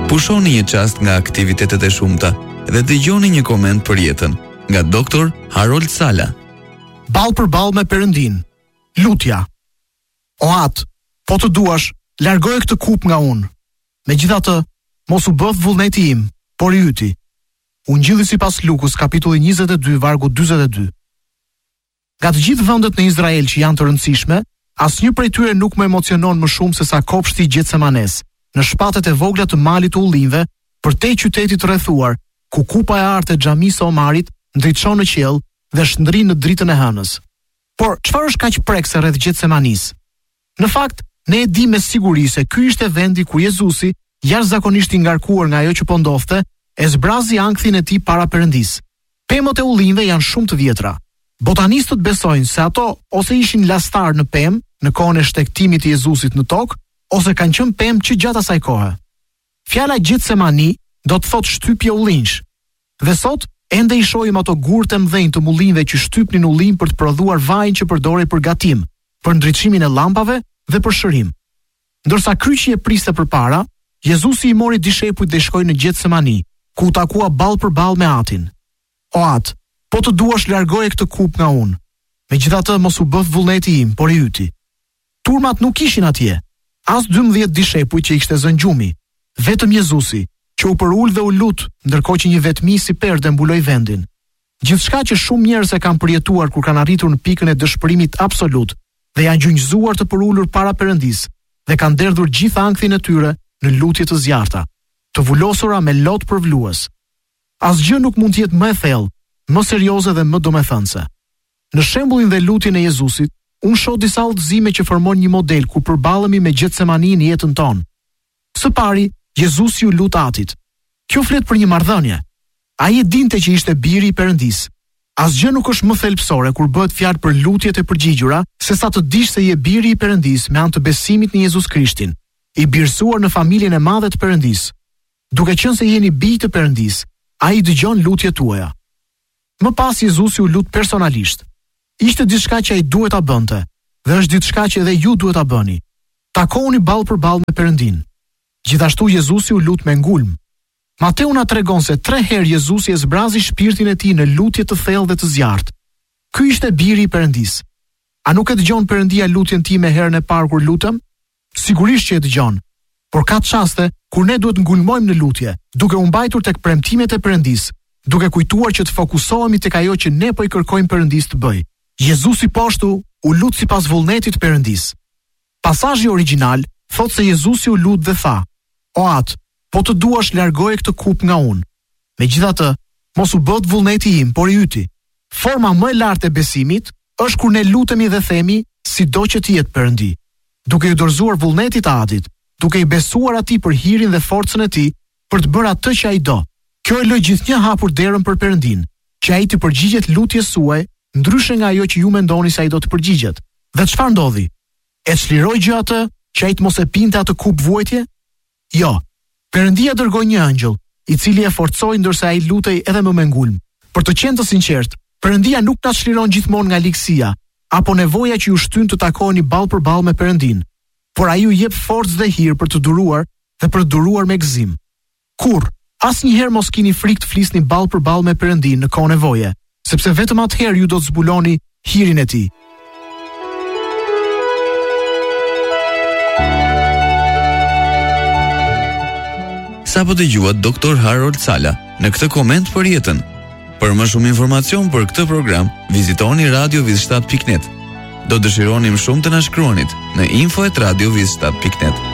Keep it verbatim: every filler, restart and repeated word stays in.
Pushoni një çast nga aktivitetet e shumta dhe dëgjoni një koment për jetën nga doktor Harold Sala. Ball për ball me Perëndin. Lutja. O At, po të duash, largoje këtë kup nga unë. Megjithatë, mos u bëth vullneti im, por i yti. Ungjilli sipas Lukus, kapitulli njëzet e dy, vargu dyzet e dy. Nga të gjithë vendet në Izrael që janë të rëndësishme, asnjë prej tyre nuk më emocionon më shumë se sa kopshti i Getsemanes, në shpatet e vogla të malit të ullinjve, përtej qytetit të rrethuar, ku kupa e artë e xhamisë së Omarit ndriçon në qiell dhe shndrin në dritën e hënës. Por çfarë është kaq prekse rreth Getsemanis? Në fakt, ne e dim me siguri se ky ishte vendi ku Jezusi, jashtëzakonisht i ngarkuar nga ajo që po ndodhte, e zbrazi ankthin e tij para Perëndis. Pemët e ullinjve janë shumë të vjetra. Botanistët besojnë se ato ose ishin lastar në pemë në kohën e shtektimit të Jezusit në tokë, ose kanë qenë pemë që gjatë asaj kohe. Fjala Getsemani do të thotë shtypje ullinjsh. Dhe sot ende i shohim ato gurë të mëdhenj të mullinjve që shtypnin ullinj për të prodhuar vajin që përdorej për gatim, për ndriçimin e llampave dhe për shërim. Ndërsa kryqi e priste përpara, Jezusi i mori dishepujt dhe shkoi në Getsemani, ku u takua ball për ball me Atin. O At, po të duash largoje këtë kup nga unë. Megjithatë mos u bëth vullneti im, por i yti. Turmat nuk ishin atje, as dymbëdhjetë dishepujt që i kishte zënë gjumi, vetëm Jezusi, që u përul dhe u lut, ndërkohë që një vetmi si perde mbuloi vendin. Gjithçka që shumë njerëz e kanë përjetuar kur kanë arritur në pikën e dëshpërimit absolut dhe janë gjunjëzuar të përulur para Perëndis dhe kanë derdhur gjithë ankthin e tyre në lutje të zjarrta, të vulosura me lot përvlues. Asgjë nuk mund të jetë më e thellë, më serioze dhe më domethënëse. Në shembullin dhe lutjen e Jezusit, unë shoh disa udhëzime që formojnë një model ku përballemi me Gjetsemani në jetën tonë. Së pari, Jezusi u lut Atit. Kjo flet për një marrëdhënie. Ai e dinte që ishte biri i Perëndis. Asgjë nuk është më thelbësore kur bëhet fjalë për lutjet e përgjigjura, sesa të dish se je biri i Perëndis me anë të besimit në Jezus Krishtin, i birësuar në familjen e madhe të Perëndis. Duke qenë se jeni bij të Perëndis, ai dëgjon lutjet tuaja. Më pas Jezusi u lut personalisht. Ishte diçka që ai duhet ta bënte, dhe është diçka që edhe ju duhet ta bëni. Takoni ball për ball me Perëndin. Gjithashtu Jezusi u lut me ngulm. Mateu na tregon se tre herë Jezusi e zbrazi shpirtin e tij në lutje të thellë dhe të zjarrt. Ky ishte biri i Perëndis. A nuk e dëgjon Perëndia lutjen time herën e parë kur lutem? Sigurisht që e dëgjon. Por ka çaste kur ne duhet ngulmojmë në lutje, duke u mbajtur tek premtimet e Perëndis, duke kujtuar që të fokusohemi tek ajo që ne po i kërkojmë Perëndis të bëjë. Jezusi po ashtu u lut sipas vullnetit të Perëndis. Pasazhi origjinal thotë se Jezusi u lut dhe tha: O At, po të duash largoje këtë kup nga unë. Megjithatë, mos u bëth vullneti im, por i yti. Forma më e lartë e besimit është kur ne lutemi dhe themi, sido që të jetë Perëndi, duke i dorëzuar vullnetit të Atit, duke i besuar atij për hirin dhe forcën e tij për të bërë atë që ai do. Kjo e lë gjithnjë hapur derën për Perëndin, që ai të përgjigjet lutjes suaj, ndryshe nga ajo që ju mendoni se ai do të përgjigjet. Dhe çfarë ndodhi? E çliroi gjë atë që ai të mos e pinte atë kup vuajtje? Jo. Perëndia dërgoi një angjëll, i cili e forcoi ndërsa ai lutej edhe më me ngulm. Për të qenë të sinqert, Perëndia nuk na çliron gjithmonë nga ligësia apo nevoja që ju shtyn të takoheni ball për ball me Perëndin, por ai ju jep forcë dhe hir për të duruar dhe për të duruar me gëzim. Kur asnjëherë mos keni frikë të flisni ball për ball me Perëndin në kohë nevoje, sepse vetëm atëherë ju do të zbuloni hirin e tij. Sa po dëgjuat doktor Harold Sala në këtë koment për jetën. Për më shumë informacion për këtë program, vizitoni radio viz shtat pikë net. Do dëshironim shumë të na shkruanit në info at radio viz shtat pikë net.